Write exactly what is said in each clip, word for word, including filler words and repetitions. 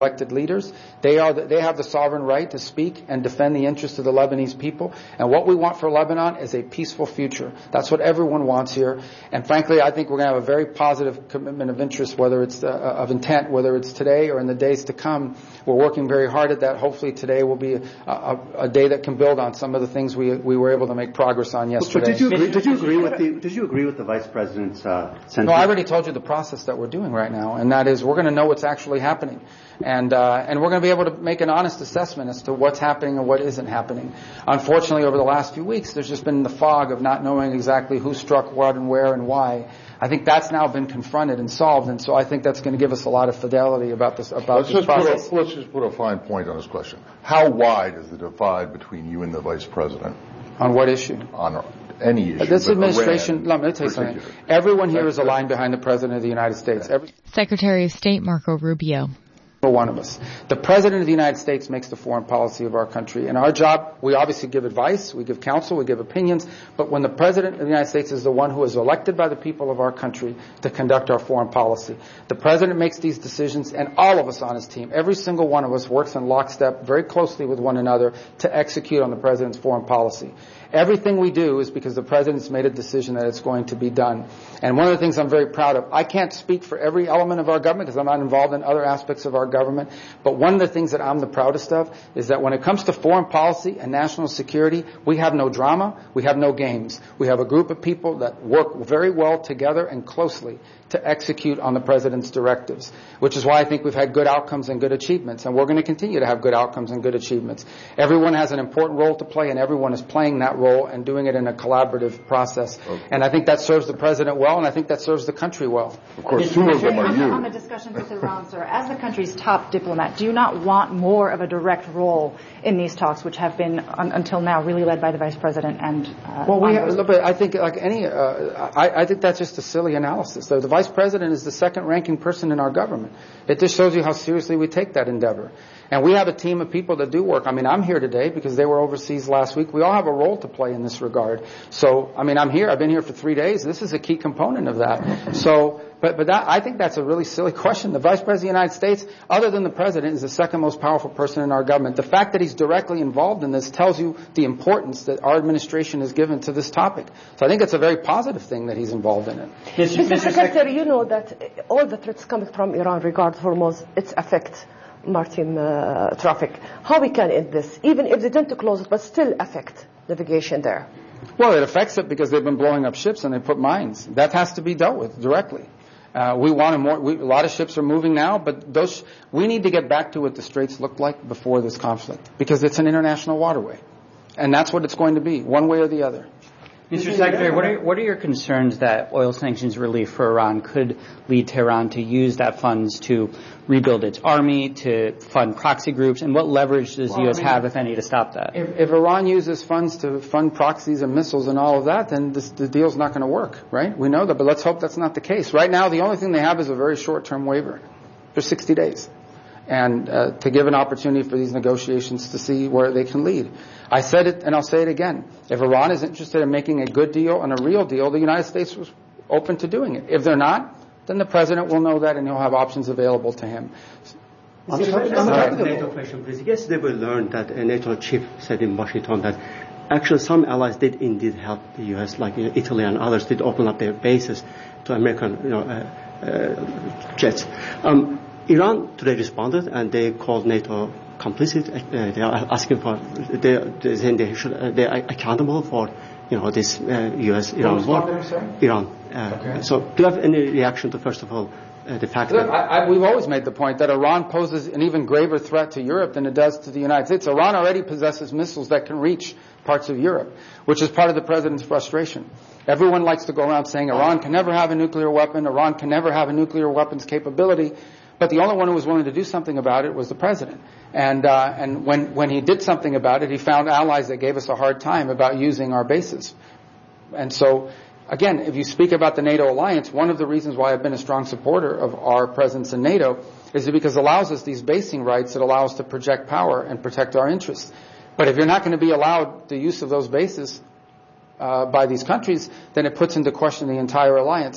elected leaders. They are the, they have the sovereign right to speak and defend the interests of the Lebanese people. And what we want for Lebanon is a peaceful future. That's what everyone wants here. And frankly, I think we're going to have a very positive commitment of interest, whether it's uh, of intent, whether it's today or in the days to come. We're working very hard at that. Hopefully today will be a, a, a day that can build on some of the things we we were able to make progress on yesterday. But did you agree, did you agree with the did you agree with the Vice President's uh, sentence? No, I already told you the process that we're doing right now, and that is we're going to know what's actually happening. And uh, and we're going to be able to make an honest assessment as to what's happening and what isn't happening. Unfortunately, over the last few weeks, there's just been the fog of not knowing exactly who struck what and where and why. I think that's now been confronted and solved, and so I think that's going to give us a lot of fidelity about this about let's this just process. Put a, let's just put a fine point on this question. How wide is the divide between you and the Vice President? On what issue? On any issue. This administration, let me tell you something. Everyone here is aligned behind the President of the United States. Every, Secretary of State Marco Rubio. One of us. The President of the United States makes the foreign policy of our country. And our job, we obviously give advice, we give counsel, we give opinions, but when the President of the United States is the one who is elected by the people of our country to conduct our foreign policy, the President makes these decisions, and all of us on his team, every single one of us works in lockstep very closely with one another to execute on the President's foreign policy. Everything we do is because the President's made a decision that it's going to be done. And one of the things I'm very proud of, I can't speak for every element of our government because I'm not involved in other aspects of our government, but one of the things that I'm the proudest of is that when it comes to foreign policy and national security, we have no drama, we have no games. We have a group of people that work very well together and closely to execute on the President's directives, which is why I think we've had good outcomes and good achievements, and we're going to continue to have good outcomes and good achievements. Everyone has an important role to play, and everyone is playing that role and doing it in a collaborative process. Okay. And I think that serves the President well, and I think that serves the country well. Of course, two of them are you. On the discussion with Iran, sir, as the country's top diplomat, do you not want more of a direct role in these talks, which have been, un- until now, really led by the Vice President and uh, Well, we have, but I think, like any, uh, I, I think that's just a silly analysis. So the Vice President is the second-ranking person in our government. It just shows you how seriously we take that endeavor. And we have a team of people that do work. I mean, I'm here today because they were overseas last week. We all have a role to play in this regard. So, I mean, I'm here. I've been here for three days. This is a key component of that. So, but, but that, I think that's a really silly question. The Vice President of the United States, other than the President, is the second most powerful person in our government. The fact that he's directly involved in this tells you the importance that our administration has given to this topic. So I think it's a very positive thing that he's involved in it. Mister Secretary, you know that all the threats coming from Iran regarding Hormuz, its affect maritime uh, traffic. How we can end this, even if they didn't close it, but still affect navigation there? Well, it affects it because they've been blowing up ships and they put mines. That has to be dealt with directly. Uh, we want to more. We, a lot of ships are moving now, but those we need to get back to what the Straits looked like before this conflict, because it's an international waterway, and that's what it's going to be, one way or the other. Mister Secretary, what are, what are your concerns that oil sanctions relief for Iran could lead Tehran to use that funds to rebuild its army, to fund proxy groups, and what leverage does well, the U S I mean, have, if any, to stop that? If, if Iran uses funds to fund proxies and missiles and all of that, then this, the deal's not going to work, right? We know that, but let's hope that's not the case. Right now, the only thing they have is a very short-term waiver for sixty days. And uh, to give an opportunity for these negotiations to see where they can lead. I said it, and I'll say it again. If Iran is interested in making a good deal and a real deal, the United States was open to doing it. If they're not, then the President will know that and he'll have options available to him. I'm sorry, I'm sorry. NATO question, please. Yesterday we learned that a NATO chief said in Washington that actually some allies did indeed help the U S, like you know, Italy and others did open up their bases to American you know, uh, uh, jets. Um, Iran today responded and they called NATO complicit. Uh, they are asking for, they, they saying they should, uh, they are accountable for, you know, this uh, U S Iran war. Iran. Uh, okay. So, do you have any reaction to, first of all, uh, the fact Look, that I, I, we've always made the point that Iran poses an even graver threat to Europe than it does to the United States. Iran already possesses missiles that can reach parts of Europe, which is part of the President's frustration. Everyone likes to go around saying Iran can never have a nuclear weapon, Iran can never have a nuclear weapons capability. But the only one who was willing to do something about it was the President. And uh, and when, when he did something about it, he found allies that gave us a hard time about using our bases. And so, again, if you speak about the NATO alliance, one of the reasons why I've been a strong supporter of our presence in NATO is because it allows us these basing rights that allow us to project power and protect our interests. But if you're not going to be allowed the use of those bases uh, by these countries, then it puts into question the entire alliance.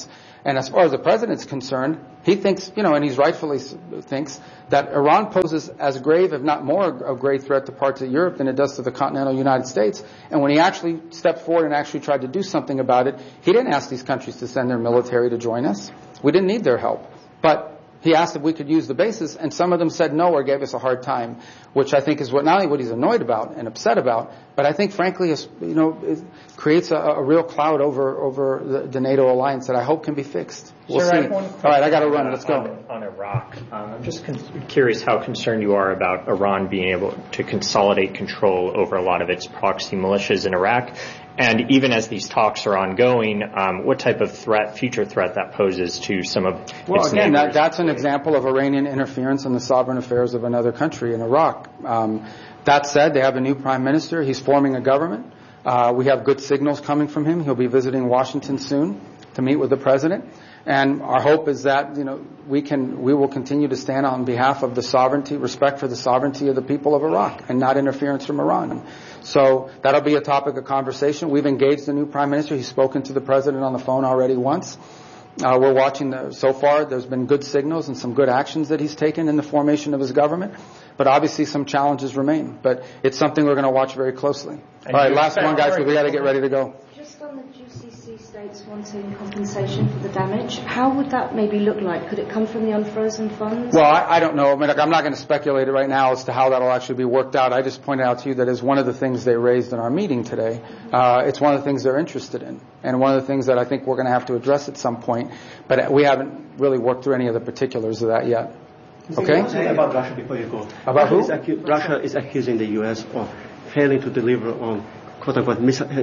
And as far as the president's concerned, he thinks, you know, and he's rightfully thinks that Iran poses as grave, if not more, a grave threat to parts of Europe than it does to the continental United States. And when he actually stepped forward and actually tried to do something about it, he didn't ask these countries to send their military to join us. We didn't need their help. But he asked if we could use the bases, and some of them said no or gave us a hard time, which I think is what not only what he's annoyed about and upset about, but I think, frankly, is, you know, it creates a, a real cloud over over the, the NATO alliance that I hope can be fixed. We'll sure, see. I have one All right, I got to run. Let's go. On, on Iraq, um, I'm just con- curious how concerned you are about Iran being able to consolidate control over a lot of its proxy militias in Iraq. And even as these talks are ongoing, um, what type of threat, future threat that poses to some of well, its again, neighbors? That, that's an example of Iranian interference in the sovereign affairs of another country in Iraq. Um, that said, they have a new prime minister. He's forming a government. Uh, we have good signals coming from him. He'll be visiting Washington soon to meet with the president. And our hope is that, you know, we can, we will continue to stand on behalf of the sovereignty, respect for the sovereignty of the people of Iraq, and not interference from Iran. So that'll be a topic of conversation. We've engaged the new prime minister. He's spoken to the president on the phone already once. Uh, we're watching the, so far there's been good signals and some good actions that he's taken in the formation of his government. But obviously some challenges remain. But it's something we're going to watch very closely. And all right, last one, guys, because we got to get ready to go. Just on the G C C states wanting compensation for the damage, how would that maybe look like? Could it come from the unfrozen funds? Well, I, I don't know. I mean, I'm not going to speculate right now as to how that'll actually be worked out. I just pointed out to you that as one of the things they raised in our meeting today. Uh, it's one of the things they're interested in, and one of the things that I think we're going to have to address at some point. But we haven't really worked through any of the particulars of that yet. Okay? Say about Russia before you go. About who? Russia is, acu- Russia is accusing the U S of failing to deliver on quote-unquote mis- uh,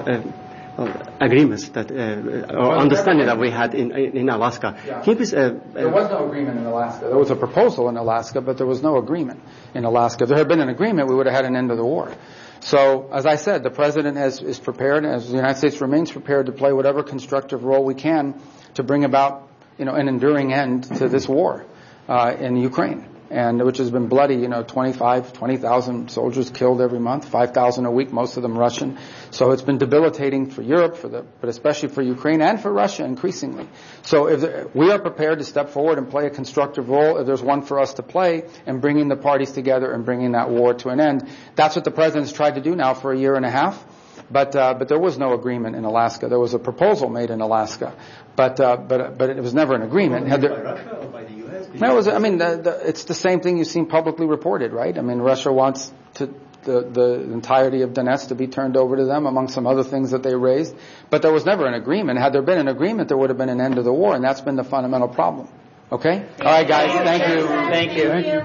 uh, uh, agreements that uh, or understanding that we had in in Alaska. Yeah. Can you please, uh, There was no agreement in Alaska. There was a proposal in Alaska, but there was no agreement in Alaska. If there had been an agreement, we would have had an end of the war. So, as I said, the president has, is prepared, as the United States remains prepared to play whatever constructive role we can to bring about, you know, an enduring end to this war uh, in Ukraine, and which has been bloody. You know, twenty-five, twenty thousand soldiers killed every month, five thousand a week, most of them Russian. So it's been debilitating for Europe, for the, but especially for Ukraine and for Russia increasingly. So if the, we are prepared to step forward and play a constructive role, if there's one for us to play in bringing the parties together and bringing that war to an end. That's what the president's tried to do now for a year and a half. But uh, but there was no agreement in Alaska. There was a proposal made in Alaska, but uh, but but it was never an agreement. by there, Russia or by the U S? no, it was, I mean, the, the, it's the same thing you've seen publicly reported, right? I mean, Russia wants to, the, the entirety of Donetsk to be turned over to them, among some other things that they raised. But there was never an agreement. Had there been an agreement, there would have been an end to the war, and that's been the fundamental problem. Okay? All right, guys. Thank you. Thank you. Thank you.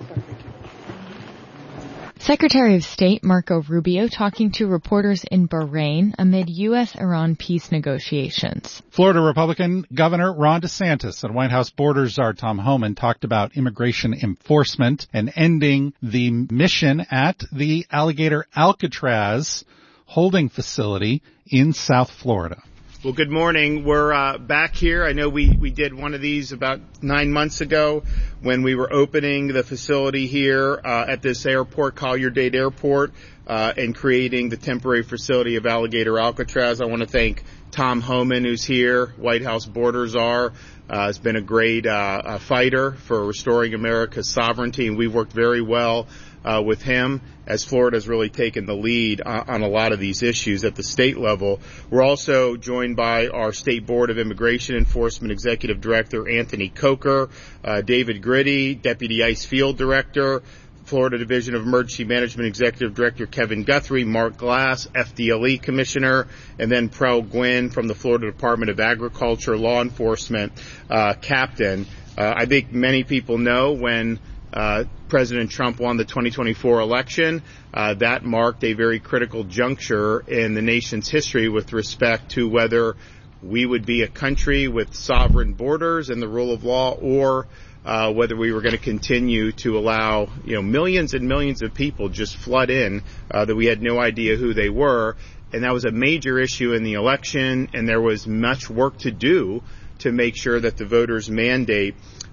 Secretary of State Marco Rubio talking to reporters in Bahrain amid U S Iran peace negotiations. Florida Republican Governor Ron DeSantis and White House border czar Tom Homan talked about immigration enforcement and ending the mission at the Alligator Alcatraz holding facility in South Florida. Well, good morning. We're uh, back here. I know we, we did one of these about nine months ago when we were opening the facility here uh, at this airport, Collier Dade Airport, uh, and creating the temporary facility of Alligator Alcatraz. I want to thank Tom Homan, who's here, White House border czar. Uh, has been a great uh, uh, fighter for restoring America's sovereignty, and we've worked very well uh, with him as Florida's really taken the lead on, on a lot of these issues at the state level. We're also joined by our State Board of Immigration Enforcement Executive Director Anthony Coker, uh, David Gritty, Deputy ICE Field Director, Florida Division of Emergency Management Executive Director Kevin Guthrie, Mark Glass, F D L E Commissioner, and then Prel Gwynn from the Florida Department of Agriculture Law Enforcement uh, Captain. Uh, I think many people know when uh, President Trump won the twenty twenty-four election, uh, that marked a very critical juncture in the nation's history with respect to whether we would be a country with sovereign borders and the rule of law, or Uh, whether we were going to continue to allow, you know, millions and millions of people just flood in uh, that we had no idea who they were. And that was a major issue in the election, and there was much work to do to make sure that the voters' mandate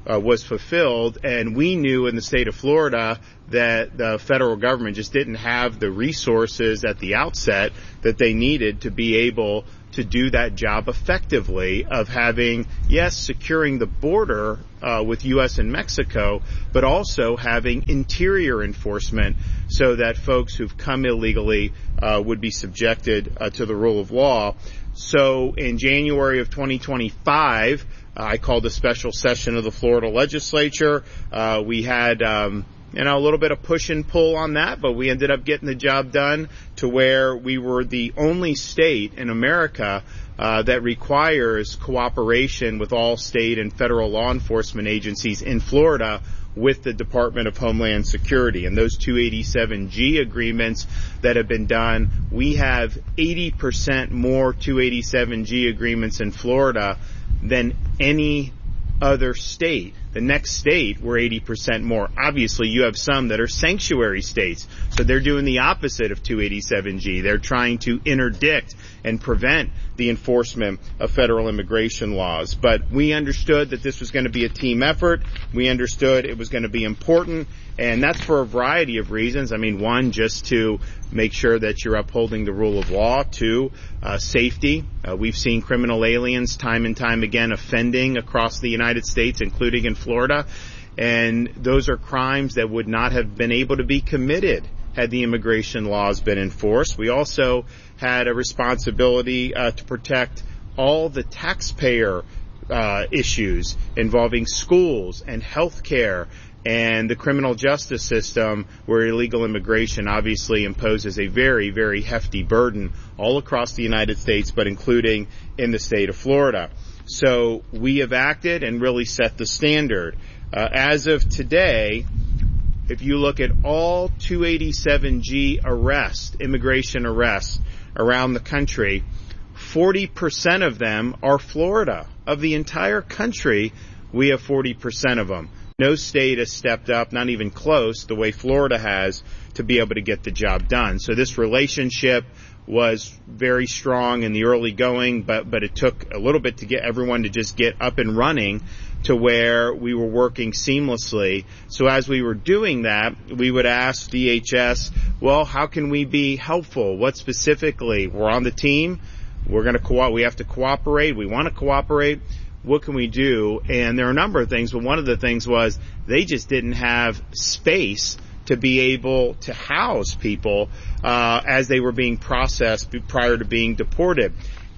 uh, was fulfilled, and we knew in the state of Florida that the federal government just didn't have the resources at the outset that they needed to be able to do that job effectively of having, yes, securing the border uh, with U S and Mexico, but also having interior enforcement so that folks who've come illegally uh, would be subjected uh, to the rule of law. So in January of twenty twenty-five, uh, I called a special session of the Florida legislature. Uh, we had um, you know, a little bit of push and pull on that, but we ended up getting the job done to where we were the only state in America uh, that requires cooperation with all state and federal law enforcement agencies in Florida with the Department of Homeland Security. And those two eighty-seven G agreements that have been done, we have eighty percent more two eighty-seven G agreements in Florida than any other state. The next state, we're eighty percent more. Obviously, you have some that are sanctuary states, so they're doing the opposite of two eighty-seven G. They're trying to interdict and prevent the enforcement of federal immigration laws. But we understood that this was going to be a team effort. We understood it was going to be important, and that's for a variety of reasons. I mean, one, just to make sure that you're upholding the rule of law. Two, uh, safety. Uh, we've seen criminal aliens time and time again offending across the United States, including in Florida, and those are crimes that would not have been able to be committed had the immigration laws been enforced. We also had a responsibility uh, to protect all the taxpayer uh, issues involving schools and health care and the criminal justice system, where illegal immigration obviously imposes a very, very hefty burden all across the United States, but including in the state of Florida. So we have acted and really set the standard. Uh, as of today, if you look at all two eighty-seven G arrests, immigration arrests around the country, forty percent of them are Florida. Of the entire country, we have forty percent of them. No state has stepped up, not even close, the way Florida has, to be able to get the job done. So this relationship was very strong in the early going, but, but it took a little bit to get everyone to just get up and running to where we were working seamlessly. So as we were doing that, we would ask D H S, well, how can we be helpful? What specifically? We're on the team. We're going to co- we have to cooperate. We want to cooperate. What can we do? And there are a number of things, but one of the things was they just didn't have space to be able to house people uh, as they were being processed prior to being deported.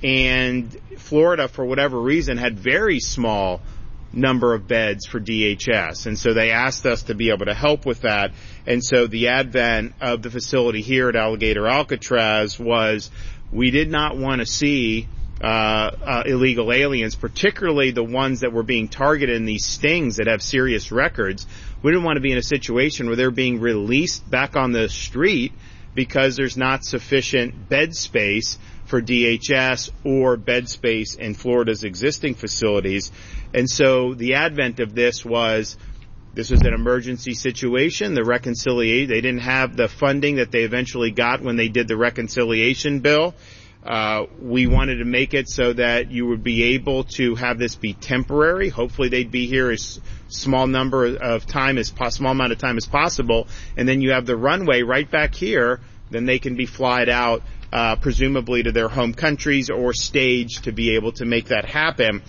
And Florida, for whatever reason, had very small number of beds for D H S. And so they asked us to be able to help with that. And so the advent of the facility here at Alligator Alcatraz was we did not want to see Uh, uh, illegal aliens, particularly the ones that were being targeted in these stings that have serious records. We didn't want to be in a situation where they're being released back on the street because there's not sufficient bed space for D H S or bed space in Florida's existing facilities. And so the advent of this was, this was an emergency situation. The reconciliation, they didn't have the funding that they eventually got when they did the reconciliation bill. Uh, we wanted to make it so that you would be able to have this be temporary. Hopefully they'd be here as small number of time as po- small amount of time as possible, and then you have the runway right back here. Then they can be flied out, uh, presumably to their home countries or staged to be able to make that happen.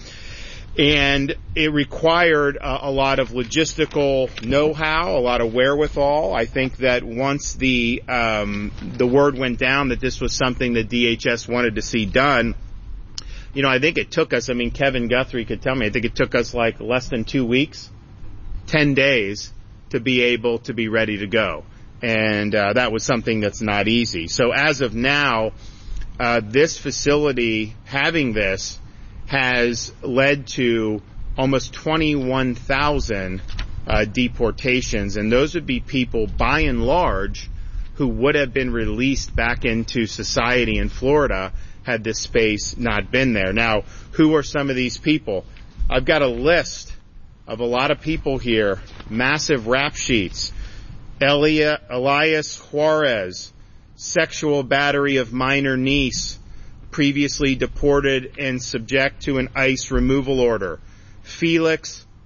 And it required uh, a lot of logistical know-how, a lot of wherewithal. I think that once the um, the word went down that this was something that D H S wanted to see done, you know, I think it took us, I mean, Kevin Guthrie could tell me, I think it took us like less than two weeks, ten days, to be able to be ready to go. And uh, that was something that's not easy. So as of now, uh, this facility, having this, has led to almost twenty-one thousand uh, deportations, and those would be people, by and large, who would have been released back into society in Florida had this space not been there. Now, who are some of these people? I've got a list of a lot of people here, massive rap sheets. Elia, Elias Juarez, sexual battery of minor niece, previously deported and subject to an ICE removal order. Felix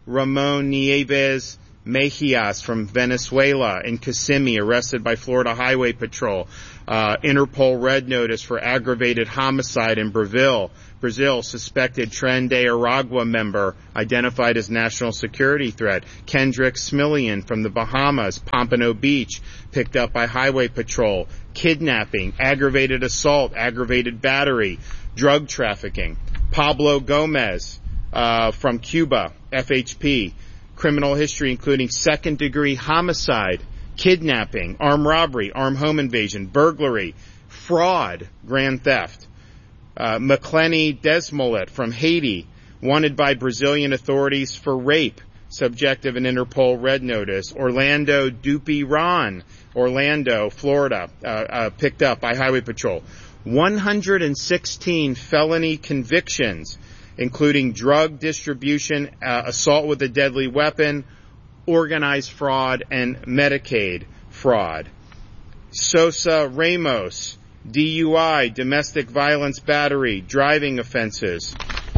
Ramon Nieves Mejias from Venezuela in Kissimmee, arrested by Florida Highway Patrol. Uh, Interpol red notice for aggravated homicide in Brazil. Brazil, suspected Tren de Aragua member, identified as national security threat. Kendrick Smillian from the Bahamas, Pompano Beach, picked up by Highway Patrol. Kidnapping, aggravated assault, aggravated battery, drug trafficking. Pablo Gomez uh, from Cuba, F H P. Criminal history including second-degree homicide, kidnapping, armed robbery, armed home invasion, burglary, fraud, grand theft. Uh, McClenny Desmolet from Haiti, wanted by Brazilian authorities for rape, subject of an Interpol red notice. Orlando Dupi Ron, Orlando, Florida, uh, uh, picked up by Highway Patrol. one hundred sixteen felony convictions, including drug distribution, uh, assault with a deadly weapon, organized fraud, and Medicaid fraud. Sosa Ramos, D U I, domestic violence battery, driving offenses.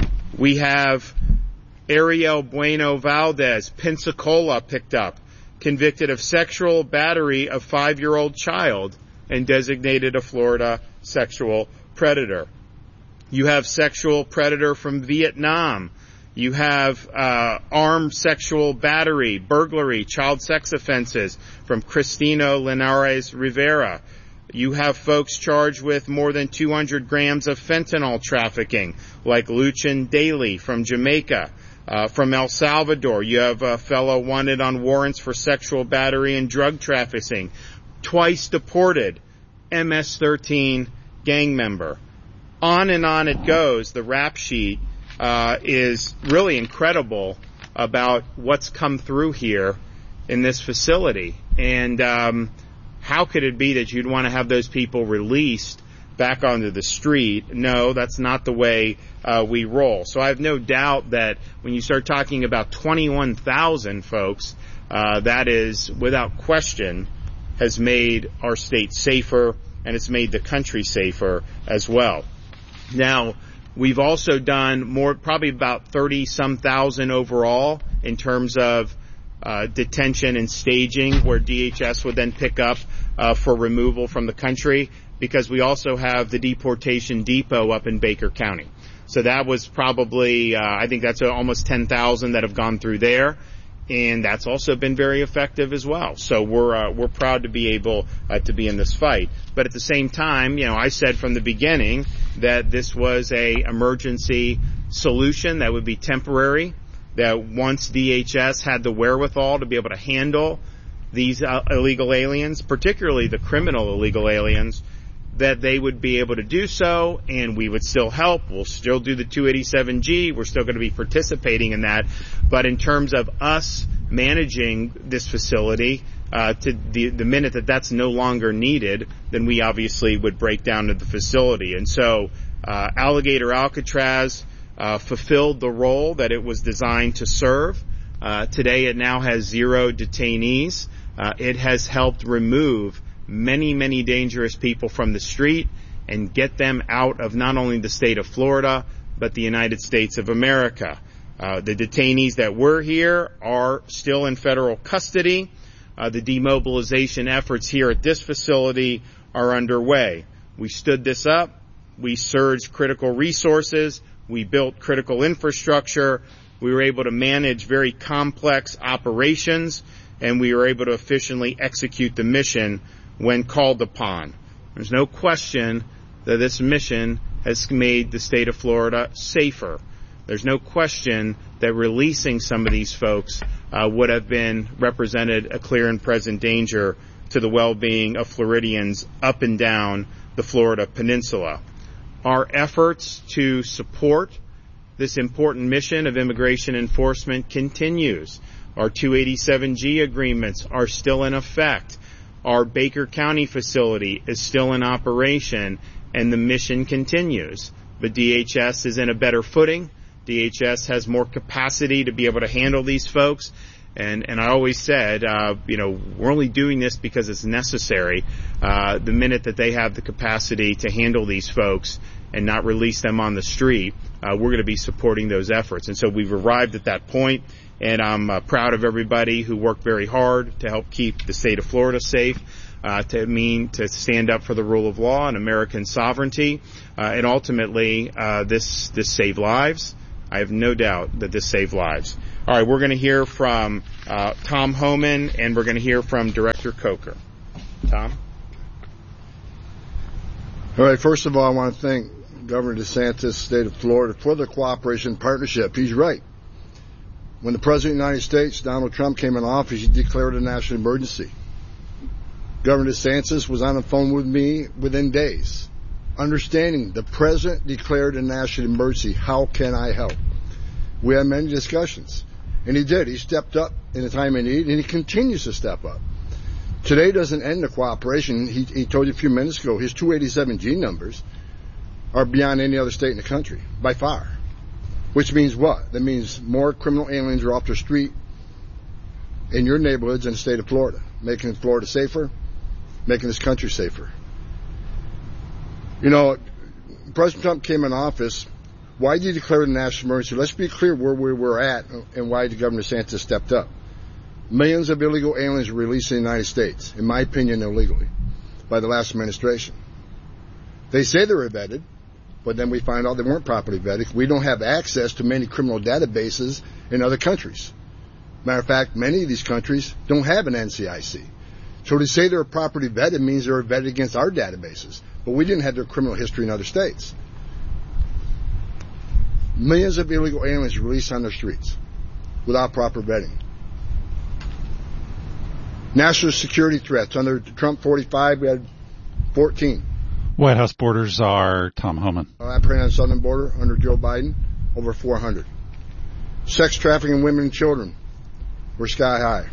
We have Ariel Bueno Valdez, Pensacola, picked up, convicted of sexual battery of five-year-old child and designated a Florida sexual predator. You have sexual predator from Vietnam. You have uh, armed sexual battery, burglary, child sex offenses from Cristino Linares Rivera. You have folks charged with more than two hundred grams of fentanyl trafficking, like Luchin Daly from Jamaica. Uh, from El Salvador, you have a fellow wanted on warrants for sexual battery and drug trafficking. Twice deported, M S thirteen gang member. On and on it goes. The rap sheet uh, is really incredible about what's come through here in this facility. And um, how could it be that you'd want to have those people released back onto the street? No, that's not the way uh, we roll. So I have no doubt that when you start talking about twenty-one thousand folks, uh, that is, without question, has made our state safer, and it's made the country safer as well. Now, we've also done more, probably about thirty-some thousand overall in terms of uh, detention and staging, where D H S would then pick up uh, for removal from the country, because we also have the deportation depot up in Baker County. So that was probably, uh, I think that's almost ten thousand that have gone through there. And that's also been very effective as well. So we're uh, we're proud to be able uh, to be in this fight. But at the same time, you know, I said from the beginning that this was a emergency solution that would be temporary. That once D H S had the wherewithal to be able to handle these uh, illegal aliens, particularly the criminal illegal aliens, that they would be able to do so, and we would still help. We'll still do the two eighty-seven G. We're still going to be participating in that. But in terms of us managing this facility, uh, to the, the minute that that's no longer needed, then we obviously would break down to the facility. And so uh, Alligator Alcatraz uh, fulfilled the role that it was designed to serve. Uh, today it now has zero detainees. Uh, it has helped remove many, many dangerous people from the street and get them out of not only the state of Florida, but the United States of America. Uh, the detainees that were here are still in federal custody. Uh, the demobilization efforts here at this facility are underway. We stood this up. We surged critical resources. We built critical infrastructure. We were able to manage very complex operations, and we were able to efficiently execute the mission when called upon. There's no question that this mission has made the state of Florida safer. There's no question that releasing some of these folks uh, would have been represented a clear and present danger to the well-being of Floridians up and down the Florida Peninsula. Our efforts to support this important mission of immigration enforcement continues. Our two eighty-seven G agreements are still in effect. Our Baker County facility is still in operation, and the mission continues. But D H S is in a better footing. D H S has more capacity to be able to handle these folks. And, and I always said, uh, you know, we're only doing this because it's necessary. Uh, the minute that they have the capacity to handle these folks and not release them on the street, uh, we're going to be supporting those efforts. And so we've arrived at that point, and I'm uh, proud of everybody who worked very hard to help keep the state of Florida safe, uh, to mean to stand up for the rule of law and American sovereignty, uh, and ultimately uh, this this saved lives. I have no doubt that this saved lives. All right, we're going to hear from uh, Tom Homan, and we're going to hear from Director Coker. Tom? All right, first of all, I want to thank Governor DeSantis, state of Florida, for the cooperation and partnership. He's right. When the President of the United States, Donald Trump, came in office, he declared a national emergency. Governor DeSantis was on the phone with me within days, understanding the President declared a national emergency. How can I help? We had many discussions, and he did. He stepped up in a time of need, and he continues to step up. Today doesn't end the cooperation. He, he told you a few minutes ago, his two eighty-seven G numbers are beyond any other state in the country, by far. Which means what? That means more criminal aliens are off the street in your neighborhoods in the state of Florida, making Florida safer, making this country safer. You know, President Trump came in office. Why did he declare a national emergency? Let's be clear where we were at and why the Governor DeSantis stepped up. Millions of illegal aliens were released in the United States, in my opinion, illegally, by the last administration. They say they were vetted, but then we find out they weren't properly vetted. We don't have access to many criminal databases in other countries. Matter of fact, many of these countries don't have an N C I C. So to say they're properly vetted means they're vetted against our databases. But we didn't have their criminal history in other states. Millions of illegal aliens released on the streets without proper vetting. National security threats. Under Trump forty-five, we had fourteen. White House border czar Tom Homan. Operating on the southern border under Joe Biden, over four hundred. Sex trafficking women and children were sky high.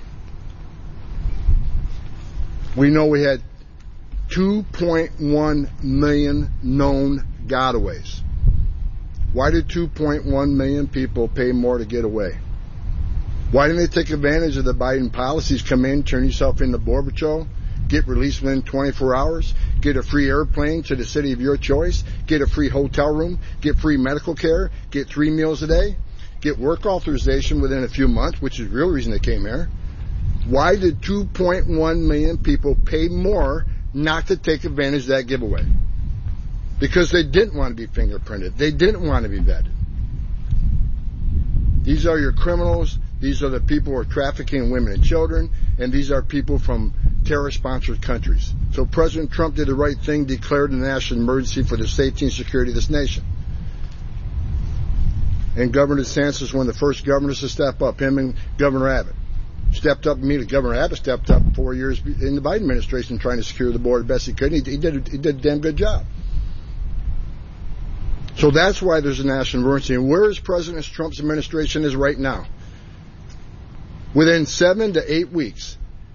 We know we had two point one million known gotaways. Why did two point one million people pay more to get away? Why didn't they take advantage of the Biden policies? Come in, turn yourself into Border Patrol, get released within twenty-four hours, get a free airplane to the city of your choice, get a free hotel room, get free medical care, get three meals a day, get work authorization within a few months, which is the real reason they came here. Why did two point one million people pay more not to take advantage of that giveaway? Because they didn't want to be fingerprinted. They didn't want to be vetted. These are your criminals. These are the people who are trafficking women and children. And these are people from terror-sponsored countries. So President Trump did the right thing, declared a national emergency for the safety and security of this nation. And Governor DeSantis was one of the first governors to step up, him and Governor Abbott. Stepped up immediately. Governor Abbott stepped up four years in the Biden administration trying to secure the border best he could. He, he, did, he did a damn good job. So that's why there's a national emergency. And where is President Trump's administration is right now? Within seven to eight weeks,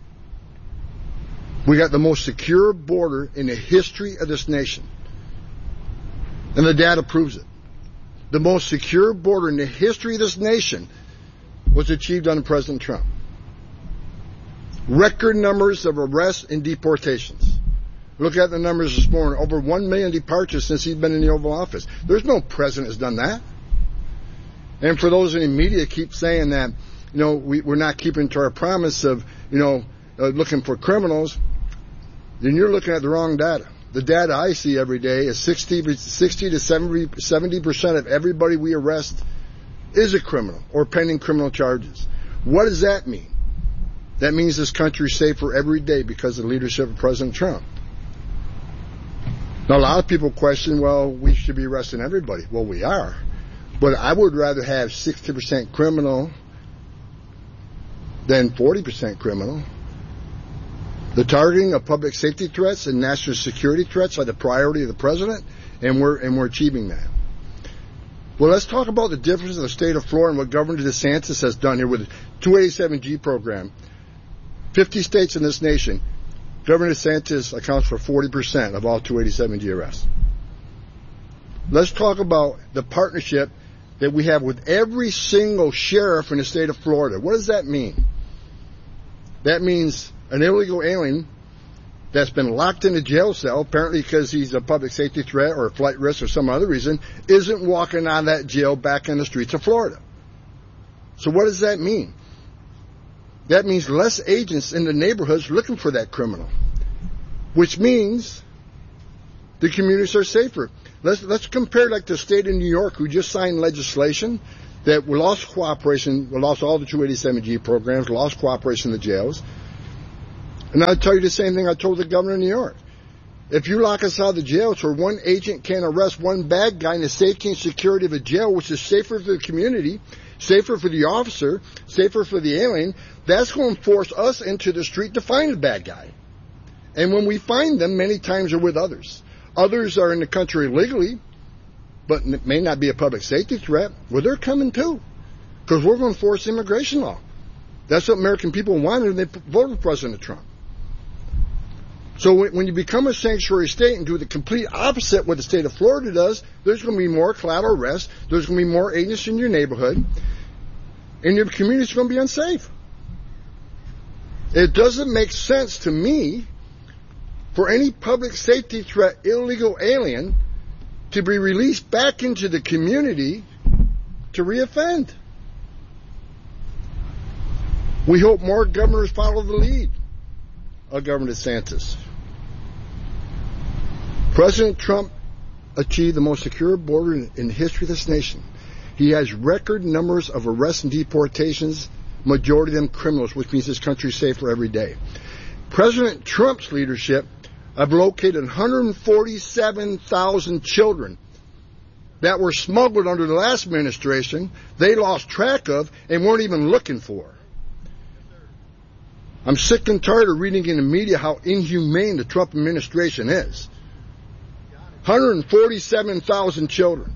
we got the most secure border in the history of this nation. And the data proves it. The most secure border in the history of this nation was achieved under President Trump. Record numbers of arrests and deportations. Look at the numbers this morning. Over one million departures since he's been in the Oval Office. There's no president has done that. And for those in the media keep saying that, you know, we, we're not keeping to our promise of, you know, uh, looking for criminals, then you're looking at the wrong data. The data I see every day is sixty, sixty to seventy percent of everybody we arrest is a criminal or pending criminal charges. What does that mean? That means this country is safer every day because of the leadership of President Trump. Now, a lot of people question, well, we should be arresting everybody. Well, we are. But I would rather have sixty percent criminal than forty percent criminal. The targeting of public safety threats and national security threats are the priority of the president, and we're and we're achieving that. Well, let's talk about the difference in the state of Florida and what Governor DeSantis has done here with the two eighty-seven G program. fifty states in this nation, Governor DeSantis accounts for forty percent of all two eighty-seven G arrests. Let's talk about the partnership that we have with every single sheriff in the state of Florida. What does that mean? That means an illegal alien that's been locked in a jail cell, apparently because he's a public safety threat or a flight risk or some other reason, isn't walking out of that jail back in the streets of Florida. So what does that mean? That means less agents in the neighborhoods looking for that criminal, which means the communities are safer. Let's, let's compare like the state of New York, who just signed legislation that we lost cooperation, we lost all the two eighty-seven G programs, lost cooperation in the jails. And I'll tell you the same thing I told the governor of New York. If you lock us out of the jails where one agent can arrest one bad guy in the safety and security of a jail, which is safer for the community, safer for the officer, safer for the alien, that's going to force us into the street to find the bad guy. And when we find them, many times are with others. Others are in the country illegally, but it may not be a public safety threat. Well, they're coming too, because we're going to force immigration law. That's what American people wanted when they voted for President Trump. So when you become a sanctuary state and do the complete opposite of what the state of Florida does, there's going to be more collateral arrests, there's going to be more agents in your neighborhood, and your community's going to be unsafe. It doesn't make sense to me for any public safety threat illegal alien to be released back into the community to reoffend. We hope more governors follow the lead of Governor DeSantis. President Trump achieved the most secure border in, in the history of this nation. He has record numbers of arrests and deportations, majority of them criminals, which means this country is safer every day. President Trump's leadership have located one hundred forty-seven thousand children that were smuggled under the last administration, they lost track of, and weren't even looking for. I'm sick and tired of reading in the media how inhumane the Trump administration is. one hundred forty-seven thousand children.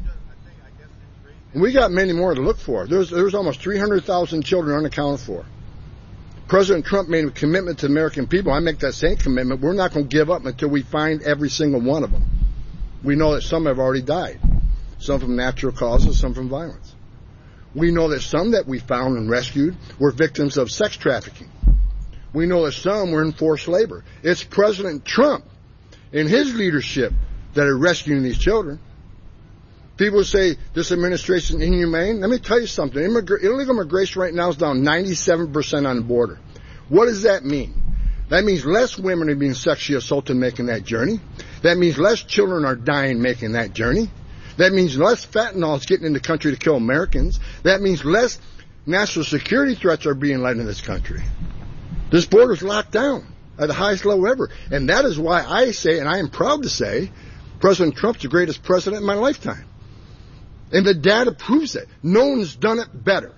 And we got many more to look for. There's, there's almost three hundred thousand children unaccounted for. President Trump made a commitment to the American people. I make that same commitment. We're not going to give up until we find every single one of them. We know that some have already died. Some from natural causes, some from violence. We know that some that we found and rescued were victims of sex trafficking. We know that some were in forced labor. It's President Trump and his leadership that are rescuing these children. People say this administration is inhumane. Let me tell you something. Immigra- illegal immigration right now is down ninety-seven percent on the border. What does that mean? That means less women are being sexually assaulted making that journey. That means less children are dying making that journey. That means less fentanyl is getting in the country to kill Americans. That means less national security threats are being led in this country. This border is locked down at the highest level ever. And that is why I say, and I am proud to say, President Trump's the greatest president in my lifetime. And the data proves it. No one's done it better.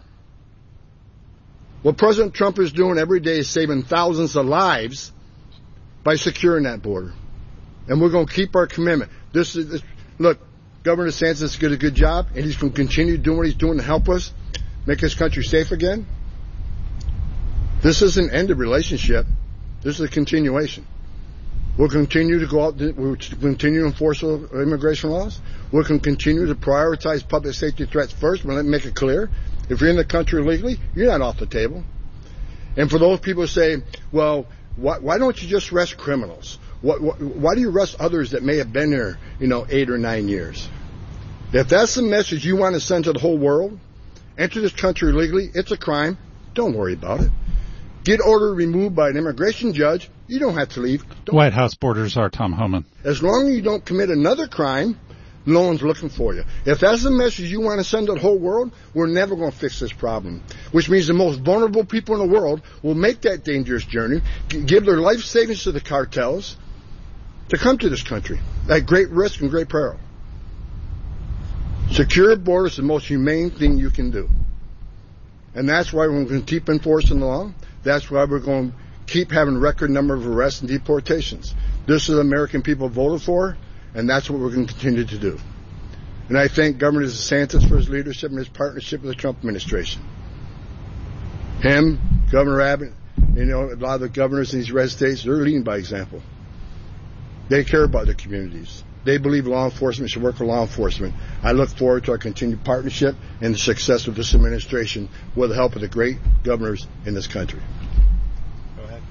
What President Trump is doing every day is saving thousands of lives by securing that border. And we're going to keep our commitment. This is, this, look, Governor DeSantis did a good job, and he's going to continue doing what he's doing to help us make this country safe again. This isn't an end of relationship. This is a continuation. We'll continue to go out, we'll continue to enforce immigration laws. We'll continue to prioritize public safety threats first. But let me make it clear. If you're in the country illegally, you're not off the table. And for those people who say, well, why, why don't you just arrest criminals? Why, why, why do you arrest others that may have been there, you know, eight or nine years? If that's the message you want to send to the whole world, enter this country illegally, it's a crime, don't worry about it. Get order removed by an immigration judge, you don't have to leave. Don't White House Border Czar Tom Homan. As long as you don't commit another crime, no one's looking for you. If that's the message you want to send to the whole world, we're never going to fix this problem. Which means the most vulnerable people in the world will make that dangerous journey, give their life savings to the cartels to come to this country at great risk and great peril. Secure borders is the most humane thing you can do. And that's why we're going to keep enforcing the law. That's why we're going to keep having a record number of arrests and deportations. This is the American people voted for, and that's what we're going to continue to do. And I thank Governor DeSantis for his leadership and his partnership with the Trump administration. Him, Governor Abbott, you know, a lot of the governors in these red states, they're leading by example. They care about their communities. They believe law enforcement should work for law enforcement. I look forward to our continued partnership and the success of this administration with the help of the great governors in this country. Go ahead.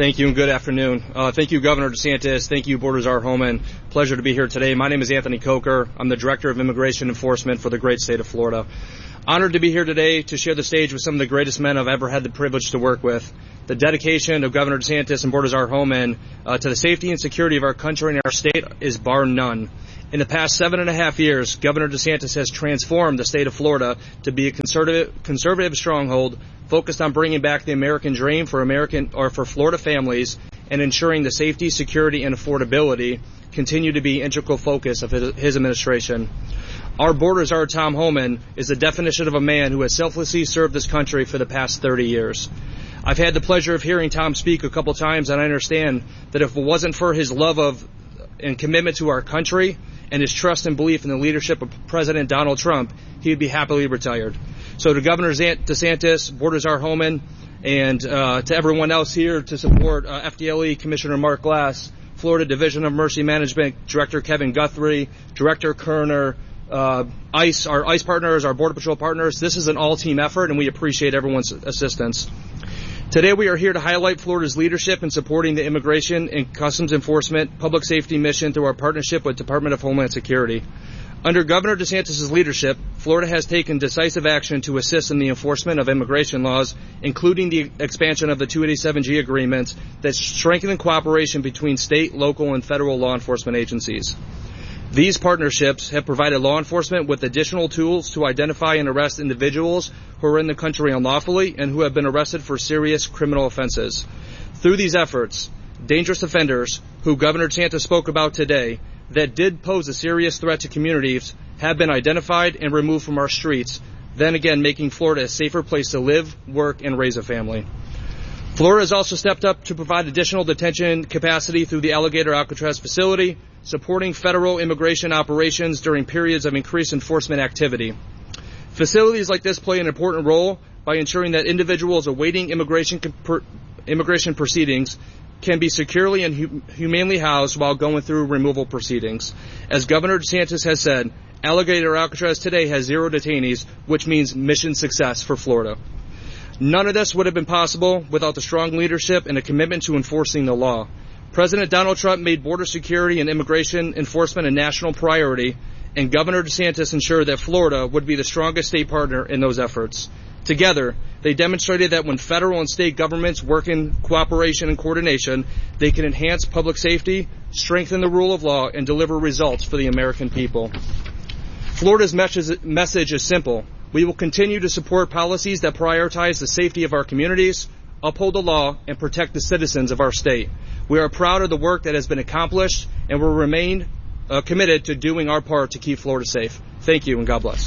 Thank you and good afternoon. Uh, thank you, Governor DeSantis. Thank you, Borders Czar Homan. Pleasure to be here today. My name is Anthony Coker. I'm the Director of Immigration Enforcement for the great state of Florida. Honored to be here today to share the stage with some of the greatest men I've ever had the privilege to work with. The dedication of Governor DeSantis and Borders Czar Homan uh, to the safety and security of our country and our state is bar none. In the past seven and a half years, Governor DeSantis has transformed the state of Florida to be a conservative, conservative stronghold focused on bringing back the American dream for American or for Florida families and ensuring the safety, security, and affordability continue to be integral focus of his, his administration. Our Borders Czar Tom Homan is the definition of a man who has selflessly served this country for the past thirty years. I've had the pleasure of hearing Tom speak a couple times, and I understand that if it wasn't for his love of and commitment to our country and his trust and belief in the leadership of President Donald Trump, he would be happily retired. So to Governor DeSantis, Borders Czar Homan, and uh, to everyone else here to support uh, F D L E Commissioner Mark Glass, Florida Division of Mercy Management Director Kevin Guthrie, Director Kerner, uh, ICE, our ICE partners, our Border Patrol partners. This is an all-team effort, and we appreciate everyone's assistance. Today we are here to highlight Florida's leadership in supporting the Immigration and Customs Enforcement public safety mission through our partnership with Department of Homeland Security. Under Governor DeSantis' leadership, Florida has taken decisive action to assist in the enforcement of immigration laws, including the expansion of the two eighty-seven G agreements that strengthen cooperation between state, local, and federal law enforcement agencies. These partnerships have provided law enforcement with additional tools to identify and arrest individuals who are in the country unlawfully and who have been arrested for serious criminal offenses. Through these efforts, dangerous offenders, who Governor DeSantis spoke about today, that did pose a serious threat to communities, have been identified and removed from our streets, then again making Florida a safer place to live, work, and raise a family. Florida has also stepped up to provide additional detention capacity through the Alligator Alcatraz facility, supporting federal immigration operations during periods of increased enforcement activity. Facilities like this play an important role by ensuring that individuals awaiting immigration per, immigration proceedings can be securely and hu- humanely housed while going through removal proceedings. As Governor DeSantis has said, Alligator Alcatraz today has zero detainees, which means mission success for Florida. None of this would have been possible without the strong leadership and a commitment to enforcing the law. President Donald Trump made border security and immigration enforcement a national priority, and Governor DeSantis ensured that Florida would be the strongest state partner in those efforts. Together, they demonstrated that when federal and state governments work in cooperation and coordination, they can enhance public safety, strengthen the rule of law, and deliver results for the American people. Florida's message is simple. We will continue to support policies that prioritize the safety of our communities, uphold the law, and protect the citizens of our state. We are proud of the work that has been accomplished and will remain uh, committed to doing our part to keep Florida safe. Thank you and God bless.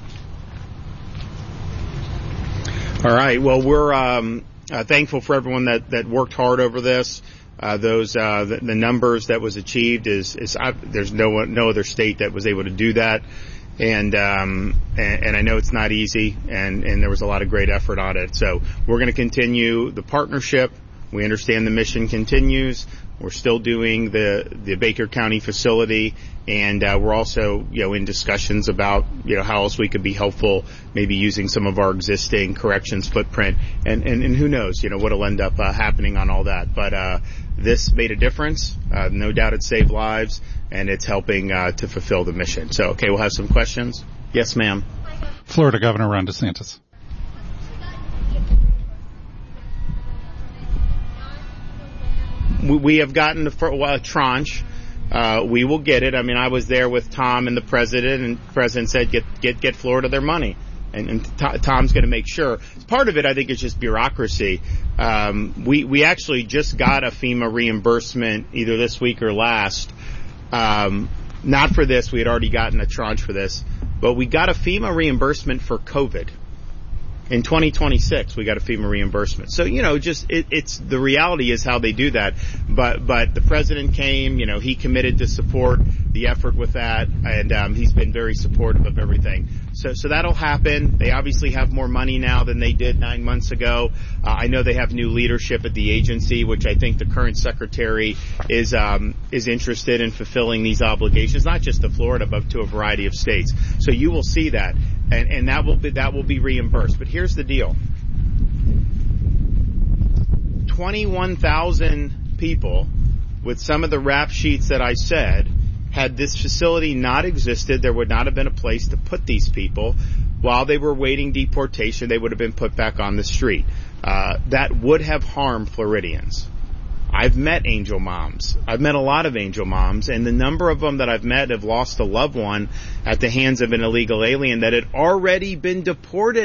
All right. Well, we're um, uh, thankful for everyone that, that worked hard over this. Uh, those uh, the, the numbers that was achieved is is uh, there's no no other state that was able to do that. And, um, and, and I know it's not easy, and, and there was a lot of great effort on it. So we're going to continue the partnership. We understand the mission continues. We're still doing the, the Baker County facility, and uh, we're also, you know, in discussions about, you know, how else we could be helpful, maybe using some of our existing corrections footprint, and, and, and who knows, you know, what'll end up uh, happening on all that. But uh, this made a difference. Uh, no doubt it saved lives, and it's helping uh, to fulfill the mission. So, okay, we'll have some questions. Yes, ma'am. Florida Governor Ron DeSantis. We have gotten a tranche. Uh, we will get it. I mean, I was there with Tom and the president, and the president said, get get get Florida their money. And, and t- Tom's going to make sure. Part of it, I think, is just bureaucracy. Um, we, we actually just got a FEMA reimbursement either this week or last. Um, not for this. We had already gotten a tranche for this. But we got a FEMA reimbursement for COVID. In twenty twenty-six, we got a FEMA reimbursement. So, you know, just it, it's the reality is how they do that. But but the president came, you know, he committed to support the effort with that, and um, he's been very supportive of everything. So so that'll happen. They obviously have more money now than they did nine months ago. Uh, I know they have new leadership at the agency, which I think the current secretary is um, is interested in fulfilling these obligations, not just to Florida, but to a variety of states. So you will see that. And, and that will be that will be reimbursed. But here's the deal: twenty-one thousand people with some of the rap sheets that I said, had this facility not existed, there would not have been a place to put these people. While they were waiting deportation, they would have been put back on the street. Uh, that would have harmed Floridians. I've met angel moms. I've met a lot of angel moms, and the number of them that I've met have lost a loved one at the hands of an illegal alien that had already been deported.